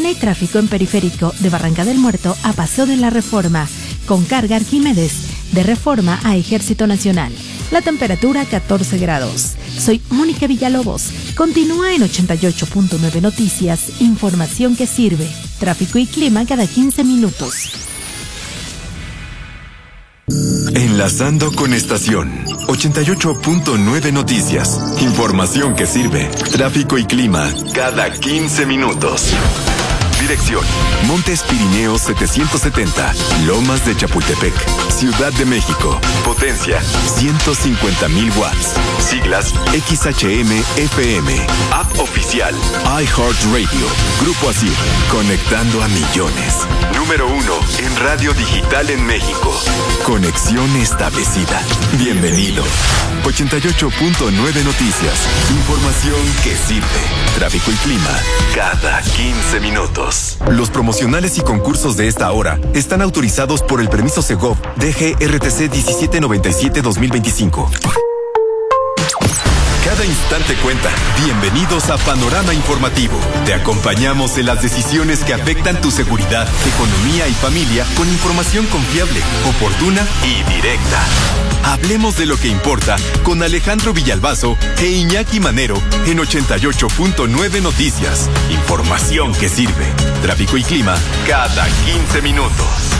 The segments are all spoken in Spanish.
hay tráfico en Periférico de Barranca del Muerto a Paseo de la Reforma, con carga Arquímedes, de Reforma a Ejército Nacional. La temperatura 14 grados. Soy Mónica Villalobos. Continúa en 88.9 Noticias, información que sirve. Tráfico y clima cada 15 minutos. Enlazando con estación 88.9 Noticias, información que sirve. Tráfico y clima cada 15 minutos. Dirección: Montes Pirineos 770, Lomas de Chapultepec, Ciudad de México. Potencia: 150,000 watts. Siglas: XHM-FM. App oficial: iHeartRadio. Grupo ASIR, conectando a millones. Número 1 en radio digital en México. Conexión establecida. Bienvenido. 88.9 Noticias, información que sirve. Tráfico y clima cada 15 minutos. Los promocionales y concursos de esta hora están autorizados por el permiso Segov DGRTC 1797-2025. Cada instante cuenta. Bienvenidos a Panorama Informativo. Te acompañamos en las decisiones que afectan tu seguridad, economía y familia con información confiable, oportuna y directa. Hablemos de lo que importa con Alejandro Villalbazo e Iñaki Manero en 88.9 Noticias. Información que sirve. Tráfico y clima cada 15 minutos.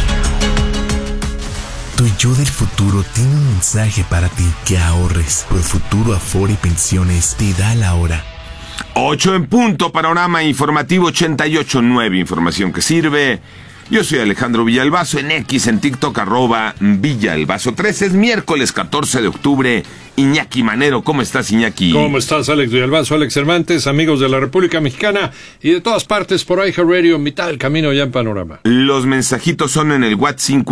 Tu yo del futuro tiene un mensaje para ti: que ahorres. Profuturo Afore Pensiones te da la hora. 8 en punto, Panorama Informativo 88.9, información que sirve. Yo soy Alejandro Villalbazo, en X, en TikTok, @Villalbazo13. Es miércoles 14 de octubre. Iñaki Manero, ¿cómo estás, Iñaki? ¿Cómo estás, Alex Villalbazo, Alex Cervantes, amigos de la República Mexicana y de todas partes por iHeartRadio, mitad del camino ya en Panorama? Los mensajitos son en el WhatsApp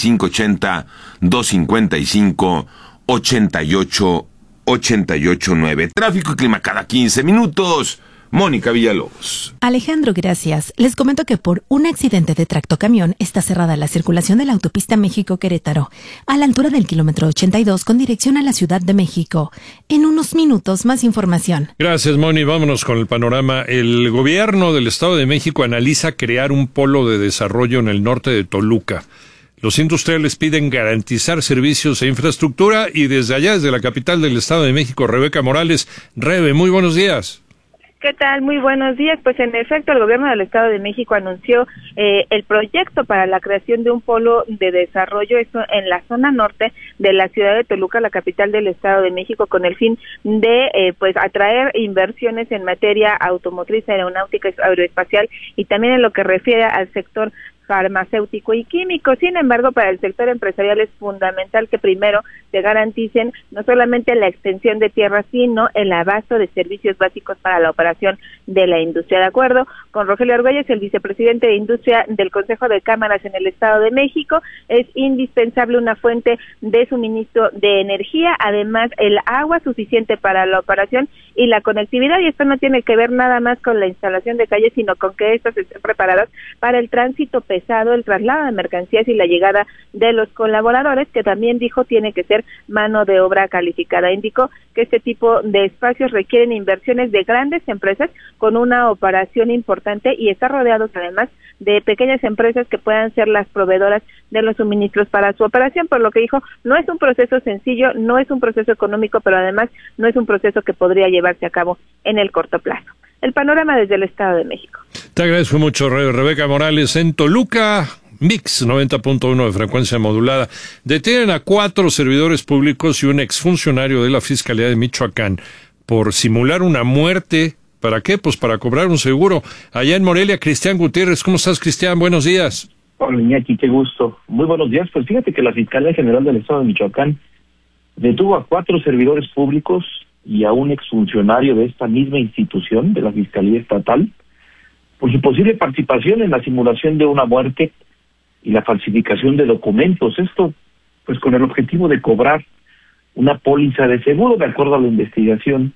5580-255-8889. Tráfico y clima cada 15 minutos. Mónica Villalobos. Alejandro, gracias. Les comento que por un accidente de tractocamión está cerrada la circulación de la autopista México-Querétaro, a la altura del kilómetro 82 con dirección a la Ciudad de México. En unos minutos, más información. Gracias, Moni. Vámonos con el panorama. El gobierno del Estado de México analiza crear un polo de desarrollo en el norte de Toluca. Los industriales piden garantizar servicios e infraestructura y desde allá, desde la capital del Estado de México, Rebeca Morales. Rebe, muy buenos días. ¿Qué tal? Muy buenos días. Pues en efecto, el gobierno del Estado de México anunció el proyecto para la creación de un polo de desarrollo, esto en la zona norte de la ciudad de Toluca, la capital del Estado de México, con el fin de pues atraer inversiones en materia automotriz, aeronáutica, aeroespacial y también en lo que refiere al sector farmacéutico y químico. Sin embargo, para el sector empresarial es fundamental que primero se garanticen no solamente la extensión de tierra, sino el abasto de servicios básicos para la operación de la industria. De acuerdo con Rogelio Argüelles, el vicepresidente de Industria del Consejo de Cámaras en el Estado de México, es indispensable una fuente de suministro de energía, además el agua suficiente para la operación y la conectividad, y esto no tiene que ver nada más con la instalación de calles, sino con que estas estén preparadas para el tránsito pesado, el traslado de mercancías y la llegada de los colaboradores, que también dijo tiene que ser mano de obra calificada. Indicó que este tipo de espacios requieren inversiones de grandes empresas con una operación importante y está rodeados además de pequeñas empresas que puedan ser las proveedoras de los suministros para su operación, por lo que dijo, no es un proceso sencillo, no es un proceso económico, pero además no es un proceso que podría llevarse a cabo en el corto plazo. El panorama desde el Estado de México. Te agradezco mucho, Rebeca Morales. En Toluca, Mix 90.1 de frecuencia modulada. Detienen a 4 servidores públicos y un exfuncionario de la Fiscalía de Michoacán por simular una muerte. ¿Para qué? Pues para cobrar un seguro. Allá en Morelia, Cristian Gutiérrez. ¿Cómo estás, Cristian? Buenos días. Hola, Iñaki, qué gusto. Muy buenos días. Pues fíjate que la Fiscalía General del Estado de Michoacán detuvo a 4 servidores públicos y a un exfuncionario de esta misma institución, de la Fiscalía Estatal, por su posible participación en la simulación de una muerte y la falsificación de documentos. Esto, pues, con el objetivo de cobrar una póliza de seguro. De acuerdo a la investigación,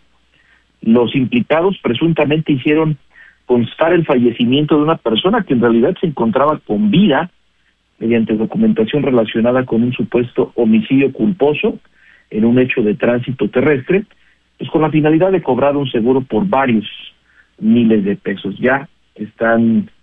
los implicados presuntamente hicieron constar el fallecimiento de una persona que en realidad se encontraba con vida mediante documentación relacionada con un supuesto homicidio culposo en un hecho de tránsito terrestre, pues con la finalidad de cobrar un seguro por varios miles de pesos. Ya están